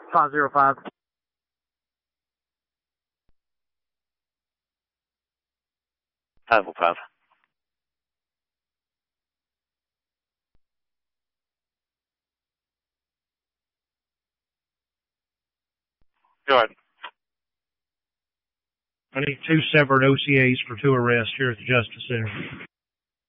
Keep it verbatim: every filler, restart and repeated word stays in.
five zero five. five oh five. Go ahead. I need two separate O C As for two arrests here at the Justice Center.